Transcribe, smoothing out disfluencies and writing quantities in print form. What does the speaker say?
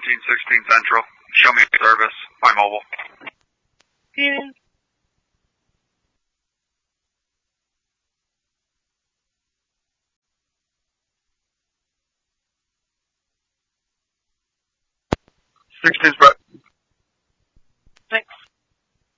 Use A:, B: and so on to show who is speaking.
A: 1316 Central. Show me service by mobile.
B: Good.
A: Sixteen's